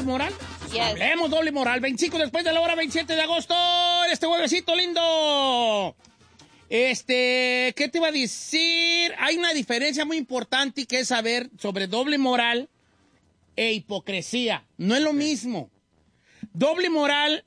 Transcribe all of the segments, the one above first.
moral? Yes. Hablemos doble moral. 25 después de la hora, 27 de agosto, en este huevecito lindo. ¿Qué te iba a decir? Hay una diferencia muy importante que es saber sobre doble moral e hipocresía. No es lo mismo. Doble moral,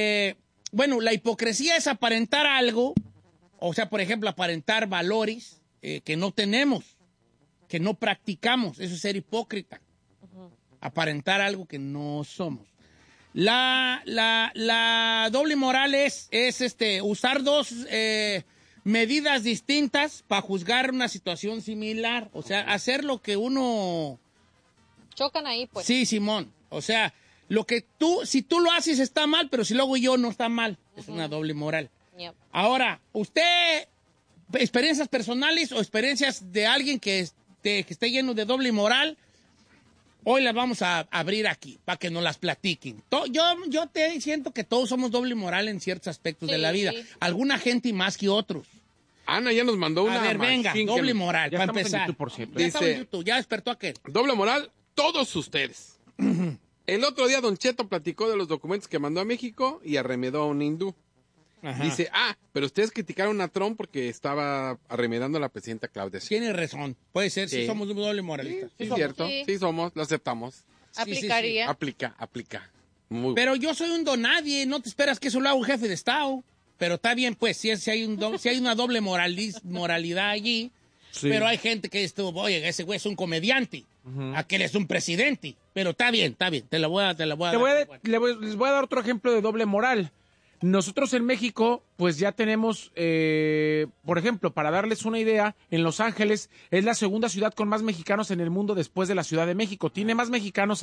la hipocresía es aparentar algo, o sea, por ejemplo, aparentar valores que no tenemos, que no practicamos. Eso es ser hipócrita. Aparentar algo que no somos. La doble moral es usar dos medidas distintas para juzgar una situación similar. O sea, hacer lo que uno... Chocan ahí, pues. Sí, Simón. O sea, si tú lo haces está mal, pero si lo hago yo no está mal. Es una doble moral. Yep. Ahora, usted, experiencias personales o experiencias de alguien que esté lleno de doble moral, hoy las vamos a abrir aquí para que nos las platiquen. Yo te siento que todos somos doble moral en ciertos aspectos de la vida. Alguna gente más que otros. Ana ya nos mandó una. A ver, venga, doble moral, para empezar. En YouTube, por cierto. Ya estamos en YouTube, ya despertó aquel. Doble moral, todos ustedes. El otro día Don Cheto platicó de los documentos que mandó a México y arremedó a un hindú. Ajá. Dice, pero ustedes criticaron a Trump porque estaba arremedando a la presidenta Claudia. Tiene razón, puede ser, sí Sí. somos doble moralistas. Sí, somos. cierto, Sí. sí somos, lo aceptamos. Aplicaría. Aplica. Muy Pero yo soy un donadie, no te esperas que eso lo haga un jefe de Estado. Pero está bien, pues, si hay una doble moralidad allí, Sí. pero hay gente que estuvo, oye, ese güey es un comediante, aquel es un presidente. Pero está bien, te la voy a dar. Les voy a dar otro ejemplo de doble moral. Nosotros en México, pues ya tenemos, por ejemplo, para darles una idea, en Los Ángeles es la segunda ciudad con más mexicanos en el mundo después de la Ciudad de México. Tiene más mexicanos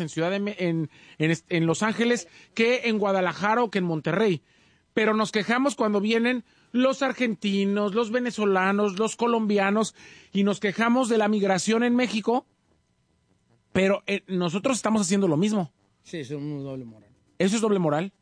en Los Ángeles que en Guadalajara o que en Monterrey. Pero nos quejamos cuando vienen los argentinos, los venezolanos, los colombianos, y nos quejamos de la migración en México, pero nosotros estamos haciendo lo mismo. Sí, es un doble moral. ¿Eso es doble moral?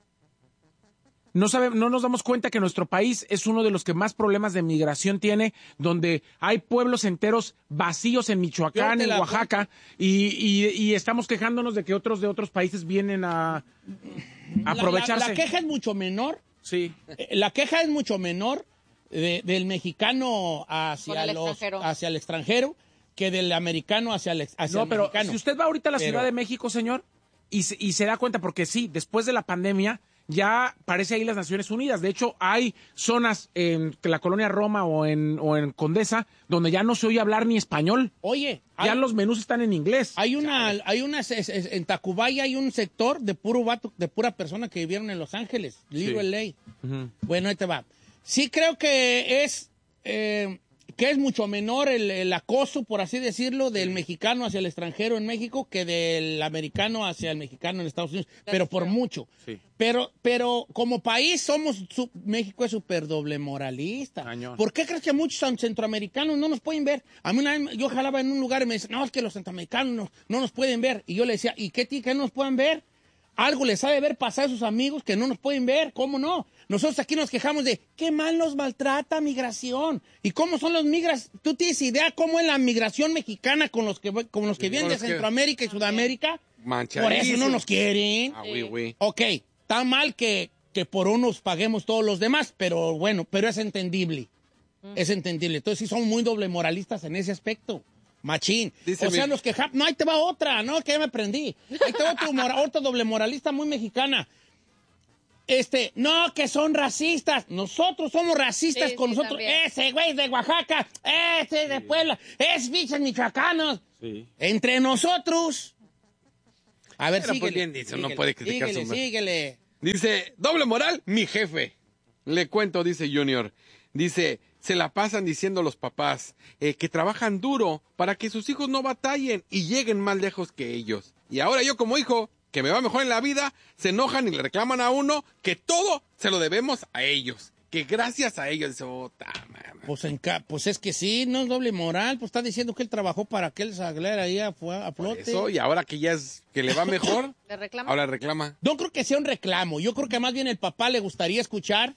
No nos damos cuenta que nuestro país es uno de los que más problemas de migración tiene, donde hay pueblos enteros vacíos en Michoacán, en Oaxaca, y estamos quejándonos de que otros de otros países vienen a aprovecharse. La queja es mucho menor. Sí. La queja es mucho menor del mexicano hacia el extranjero que del americano hacia el Pero mexicano. si usted va ahorita a la Ciudad de México, señor, y se da cuenta, porque sí, después de la pandemia ya parece ahí las Naciones Unidas. De hecho, hay zonas en la colonia Roma o en Condesa donde ya no se oye hablar ni español. Oye, ya los menús están en inglés. En Tacubaya hay un sector de puro vato, de pura persona que vivieron en Los Ángeles, Little LA. Bueno, ahí te va. Sí creo que es mucho menor el acoso, por así decirlo, del mexicano hacia el extranjero en México que del americano hacia el mexicano en Estados Unidos, pero por mucho. Sí. Pero como país México es súper doble moralista. Cañón. ¿Por qué crees que muchos centroamericanos no nos pueden ver? A mí una vez yo jalaba en un lugar y me decían, no, es que los centroamericanos no nos pueden ver. Y yo le decía, ¿y qué no nos pueden ver? Algo les ha de ver pasar a sus amigos que no nos pueden ver, ¿cómo no? Nosotros aquí nos quejamos de qué mal nos maltrata migración. ¿Y cómo son los migras? ¿Tú tienes idea cómo es la migración mexicana con los que vienen de Centroamérica y Sudamérica? Manchadísimo. Por eso no nos quieren. Oui. Ok, está mal que por unos paguemos todos los demás, pero bueno, pero es entendible. Es entendible. Entonces sí son muy doble moralistas en ese aspecto. Machín. Nos quejamos. No, ahí te va otra, no, que ya me aprendí. Ahí te va otra doble moralista muy mexicana. No, que son racistas. Nosotros somos racistas con nosotros. También. Ese güey es de Oaxaca, ese es de Puebla, es bichos michoacanos. Sí. Entre nosotros. A ver, síguele. Pues bien dice, no puede criticar síguele. Dice, doble moral, mi jefe. Le cuento, dice Junior. Dice, se la pasan diciendo los papás que trabajan duro para que sus hijos no batallen y lleguen más lejos que ellos. Y ahora yo como hijo, que me va mejor en la vida, se enojan y le reclaman a uno que todo se lo debemos a ellos. Que gracias a ellos, pues es que sí, no es doble moral, pues está diciendo que él trabajó para que él saliera ahí a flote. Eso, y ahora que ya que le va mejor, ¿Le reclama? ahora reclama. No creo que sea un reclamo, yo creo que más bien el papá le gustaría escuchar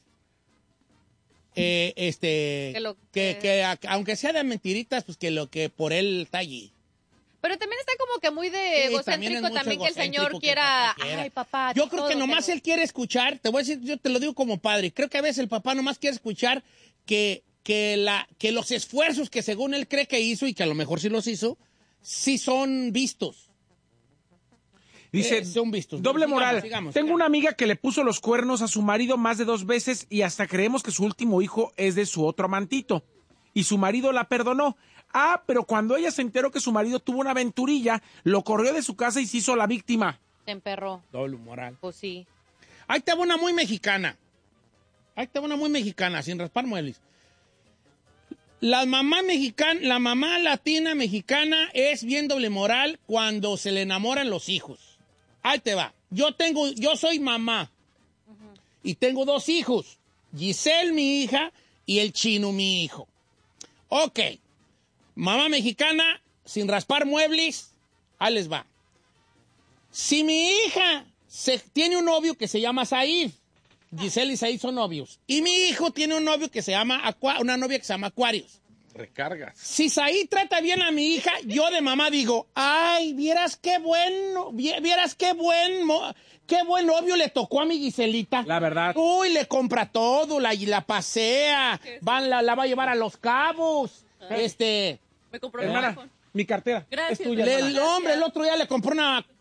que aunque sea de mentiritas, pues que lo que por él está allí. Pero también está como que muy de egocéntrico también que el señor quiera, ay, papá. Yo creo que nomás él quiere escuchar, te voy a decir, yo te lo digo como padre, creo que a veces el papá nomás quiere escuchar que los esfuerzos que según él cree que hizo, y que a lo mejor sí los hizo, sí son vistos. Dice, son vistos. Doble moral. Sigamos. Tengo una amiga que le puso los cuernos a su marido más de 2 veces y hasta creemos que su último hijo es de su otro amantito. Y su marido la perdonó. Pero cuando ella se enteró que su marido tuvo una aventurilla, lo corrió de su casa y se hizo la víctima. Se emperró. Doble moral. Pues sí. Ahí te va una muy mexicana. Sin raspar muebles. La mamá latina mexicana es bien doble moral cuando se le enamoran los hijos. Ahí te va. Yo soy mamá. Y tengo 2 hijos. Giselle, mi hija, y el Chino, mi hijo. Ok. Mamá mexicana, sin raspar muebles, ahí les va. Si mi hija tiene un novio que se llama Said, Giselle y Said son novios, y mi hijo tiene un novio que se llama una novia que se llama Aquarius. Recargas. Si Said trata bien a mi hija, yo de mamá digo, ay, vieras qué buen novio le tocó a mi Giselita. La verdad. Uy, le compra todo, la pasea, la va a llevar a Los Cabos. Me compró Hermana, mi cartera. Gracias. Es tuya, El hombre el otro día le compró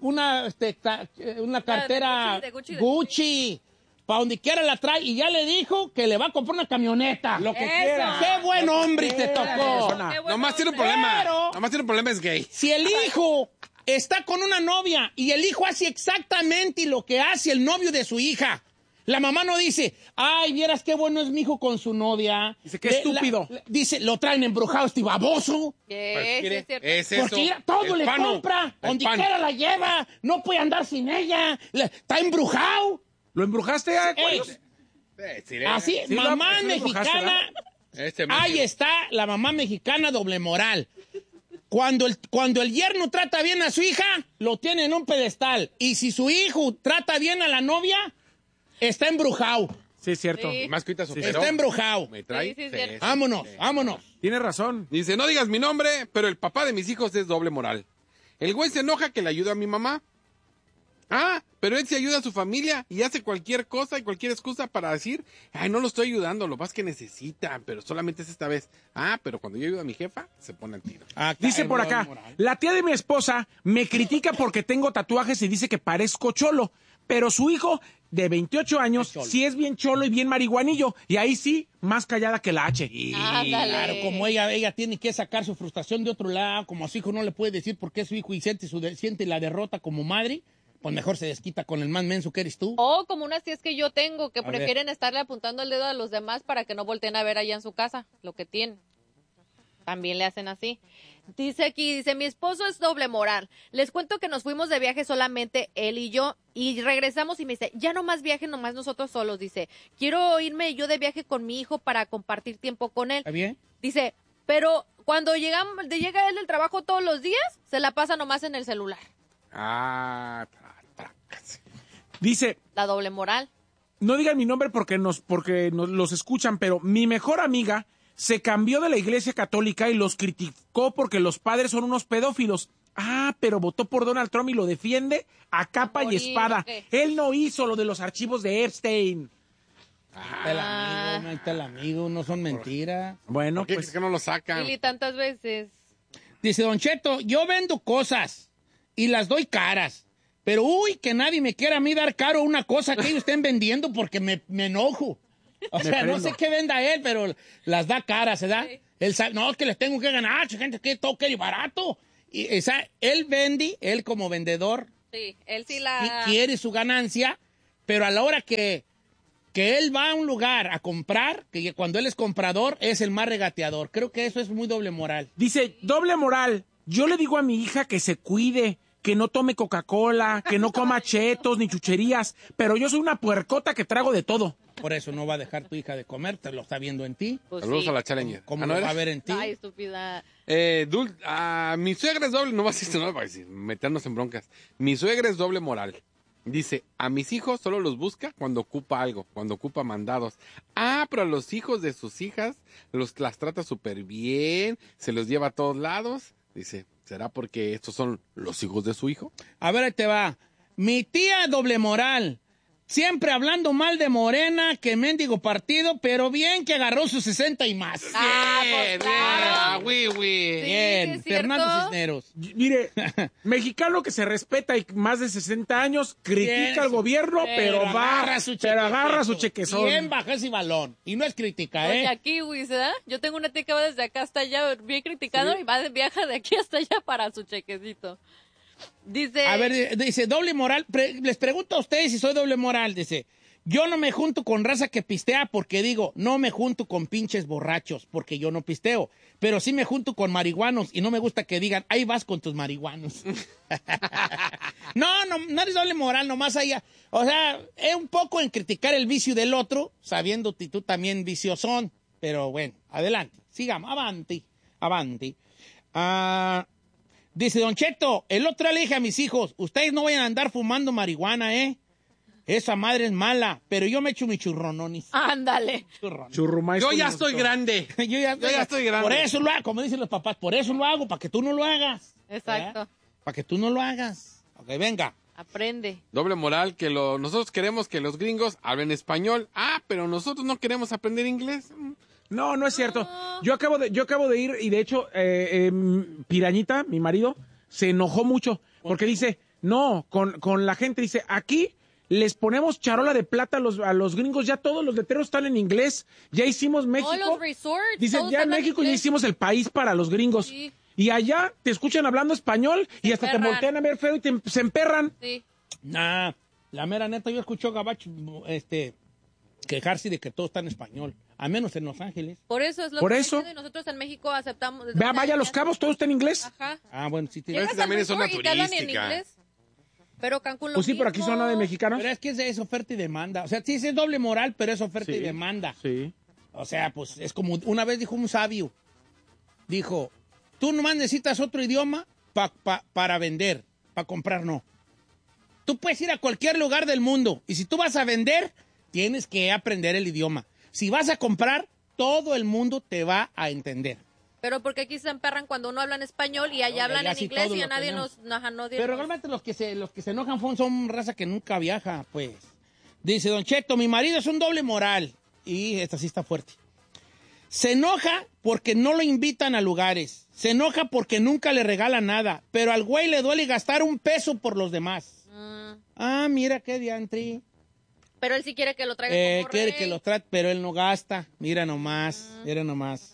una cartera de Gucci, Gucci. Para donde quiera la trae y ya le dijo que le va a comprar una camioneta. Lo que Eso. quiera. ¡Qué buen hombre te tocó! Qué bueno, Nomás tiene un hombre. problema. Pero- Nomás tiene un problema, es gay. Si el hijo está con una novia y el hijo hace exactamente lo que hace el novio de su hija, la mamá no dice, ay, vieras qué bueno es mi hijo con su novia. Dice, qué estúpido. Dice, lo traen embrujado este baboso. Sí, sí, es cierto. Es eso. Porque mira, todo el le pano, compra, el donde pan. quiera la lleva, no puede andar sin ella, está embrujado. ¿Lo embrujaste, Aquarius? Así, Sí, mamá sí lo embrujaste, mexicana, ahí está la mamá mexicana doble moral. Cuando el yerno trata bien a su hija, lo tiene en un pedestal. Y si su hijo trata bien a la novia, está embrujado. Sí, es cierto. Sí. Más cuita su Está embrujado. Me trae. Sí, sí, es cierto. Vámonos. Tienes razón. Dice, no digas mi nombre, pero el papá de mis hijos es doble moral. El güey se enoja que le ayuda a mi mamá. Pero él se ayuda a su familia y hace cualquier cosa y cualquier excusa para decir, ay, no lo estoy ayudando, lo más que necesita, pero solamente es esta vez. Pero cuando yo ayudo a mi jefa, se pone al tiro. Dice por acá, la tía de mi esposa me critica porque tengo tatuajes y dice que parezco cholo, pero su hijo de 28 años sí es bien cholo y bien marihuanillo, y ahí sí, más callada que la H. Ándale. Claro, como ella tiene que sacar su frustración de otro lado, como a su hijo no le puede decir por qué es su hijo y siente la derrota como madre, pues mejor se desquita con el más menso que eres tú. O como unas tías que yo tengo que A prefieren estarle apuntando el dedo a los demás para que no volteen a ver allá en su casa lo que tienen. También le hacen así. Dice mi esposo es doble moral. Les cuento que nos fuimos de viaje solamente él y yo y regresamos y me dice, ya no más viaje, nomás nosotros solos. Dice, quiero irme yo de viaje con mi hijo para compartir tiempo con él. ¿Está bien? Dice, pero cuando llega él del trabajo todos los días, se la pasa nomás en el celular. Dice, La doble moral. no digan mi nombre porque nos los escuchan, pero mi mejor amiga se cambió de la iglesia católica y los criticó porque los padres son unos pedófilos. Pero votó por Donald Trump y lo defiende a capa y Morir, espada. ¿o qué? Él no hizo lo de los archivos de Epstein. Ahí está el amigo, no son mentiras. Bueno, ¿Por qué pues crees que no lo sacan? Y tantas veces. Dice Don Cheto, yo vendo cosas y las doy caras. Pero, que nadie me quiera a mí dar caro una cosa que ellos estén vendiendo porque me enojo. O sea, no sé qué venda él, pero las da caras, ¿verdad? Sí. Él sabe, no, es que les tengo que ganar, gente, que toque y barato. Y, él como vendedor, Sí, él sí quiere su ganancia, pero a la hora que él va a un lugar a comprar, que cuando él es comprador, es el más regateador. Creo que eso es muy doble moral. dice, doble moral. Yo le digo a mi hija que se cuide, que no tome Coca-Cola, que no coma chetos ni chucherías, pero yo soy una puercota que trago de todo. Por eso no va a dejar tu hija de comer, te lo está viendo en ti. Pues Saludos sí. a la Challenger. ¿Cómo ¿no lo era? va a ver en ti? Ay, estúpida. Mi suegra es doble, no vas a decir, no, va a decir, meternos en broncas. Mi suegra es doble moral. Dice, a mis hijos solo los busca cuando ocupa algo, cuando ocupa mandados. Pero a los hijos de sus hijas las trata súper bien, se los lleva a todos lados. Dice, ¿Será porque estos son los hijos de su hijo? A ver, ahí te va. Mi tía doble moral. Siempre hablando mal de Morena, que mendigo partido, pero bien que agarró sus 60 y más. Pues claro. Oui, oui. Sí, Bien, es cierto. Fernando Cisneros. Mire, mexicano que se respeta y más de 60 años, critica Bien, al gobierno, pero agarra su chequezón. Bien baja ese balón. Y no es crítica, Oye, ¿eh? aquí, güey, ¿verdad? Yo tengo una tía que va desde acá hasta allá, bien criticado, y viaja de aquí hasta allá para su chequecito. Dice... A ver, dice, doble moral. Les pregunto a ustedes si soy doble moral. Dice, yo no me junto con raza que pistea porque digo, no me junto con pinches borrachos porque yo no pisteo. Pero sí me junto con marihuanos y no me gusta que digan, ahí vas con tus marihuanos. No eres doble moral, nomás allá. O sea, es un poco en criticar el vicio del otro, sabiendo que tú también viciosón. Pero bueno, adelante, sigamos, avanti. Dice, Don Cheto, el otro día le dije a mis hijos, ustedes no vayan a andar fumando marihuana, ¿eh? Esa madre es mala, pero yo me echo mi churrononis. Ándale. Churrumais Yo con ya gusto. estoy grande. Yo ya estoy grande. Por eso lo hago, como dicen los papás, por eso lo hago, para que tú no lo hagas. Exacto. Para que tú no lo hagas. Ok, venga. Aprende. Doble moral, que nosotros queremos que los gringos hablen español. Pero nosotros no queremos aprender inglés. No es cierto. Yo acabo de ir y de hecho Pirañita, mi marido, se enojó mucho porque dice, no, con la gente dice, aquí les ponemos charola de plata a los gringos, ya todos los letreros están en inglés, ya hicimos México. Los resorts. Dice, todos ya en hablan México ya inglés. hicimos el país para los gringos. Sí. Y allá te escuchan hablando español y hasta te emperran. voltean a ver feo y se emperran. Sí. Nah, la mera neta, yo escucho gabacho quejarse de que todo está en español, a menos en Los Ángeles. Por eso es lo Por que eso. estoy diciendo, y nosotros en México aceptamos. Vaya a Los Cabos, todo está en inglés. Ajá. Ah, bueno, sí. Pero Llegas ese también al es zona resort y te hablan en turística. inglés. Pero Cancún lo Pues sí, pero aquí mismo. son de mexicanos. Pero es que es oferta y demanda. O sea, sí es doble moral, pero es oferta Sí. y demanda. Sí. O sea, pues es como una vez dijo un sabio. Dijo, tú nomás necesitas otro idioma para vender, para comprar no. Tú puedes ir a cualquier lugar del mundo y si tú vas a vender, tienes que aprender el idioma. Si vas a comprar, todo el mundo te va a entender. Pero porque aquí se emperran cuando uno habla en español y allá hablan allá en sí inglés todo y a lo nadie tenemos. no Pero realmente los que se enojan son raza que nunca viaja, pues. Dice, Don Cheto, mi marido es un doble moral. Y esta sí está fuerte. Se enoja porque no lo invitan a lugares. Se enoja porque nunca le regalan nada. Pero al güey le duele gastar un peso por los demás. Ah, mira qué diantri. Pero él sí quiere que lo traiga como Quiere rey. que lo trate, pero él no gasta. Mira nomás, mira nomás.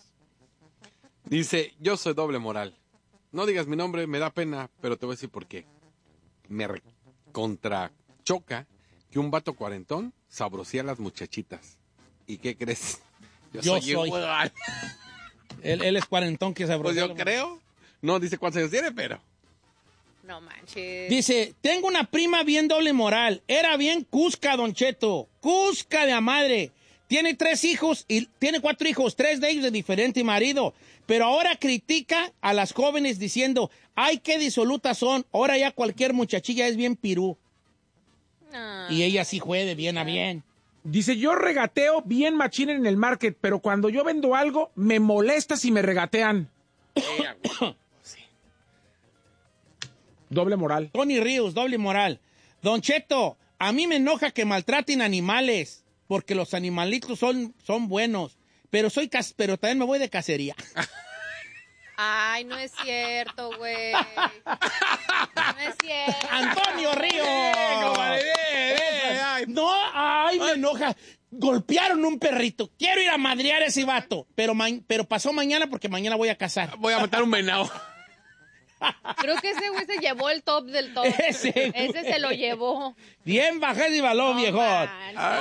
Dice, yo soy doble moral. No digas mi nombre, me da pena, pero te voy a decir por qué. Me contrachoca que un vato cuarentón sabrosía a las muchachitas. ¿Y qué crees? Yo soy. igual. Él es cuarentón que se Pues yo creo. No dice cuántos años tiene, pero... No manches. Dice, tengo una prima bien doble moral. Era bien cusca, Don Cheto. Cusca de a madre. Tiene 3 hijos y tiene 4 hijos, 3 de ellos de diferente marido. Pero ahora critica a las jóvenes diciendo, ay, qué disolutas son. Ahora ya cualquier muchachilla es bien pirú. Ah. Y ella sí fue de bien a bien. Dice, yo regateo bien machín en el market, pero cuando yo vendo algo, me molesta si me regatean. Doble moral. Tony Ríos, doble moral. Don Cheto, a mí me enoja que maltraten animales, porque los animalitos son buenos. Pero pero también me voy de cacería. Ay, no es cierto, güey. No es cierto. ¡Antonio Ríos! Ay, No, ay, me enoja. Golpearon un perrito. Quiero ir a madrear a ese vato. Pero pasó mañana porque mañana voy a cazar. voy a matar un venado. Creo que ese güey se llevó el top del top. Ese Ese se lo llevó. Bien bajé de balón, No viejón. manches.